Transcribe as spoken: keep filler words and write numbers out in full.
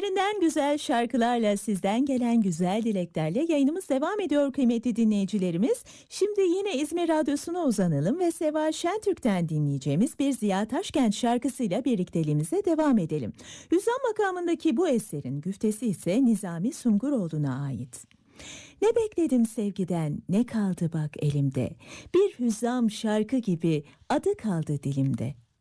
Birbirinden güzel şarkılarla, sizden gelen güzel dileklerle yayınımız devam ediyor kıymetli dinleyicilerimiz. Şimdi yine İzmir Radyosu'na uzanalım ve Seval Şentürk'ten dinleyeceğimiz bir Ziya Taşkent şarkısıyla birlikteliğimize devam edelim. Hüzzam makamındaki bu eserin güftesi ise Nizami Sunguroğlu'na ait. Ne bekledim sevgiden, ne kaldı bak elimde. Bir hüzzam şarkı gibi adı kaldı dilimde.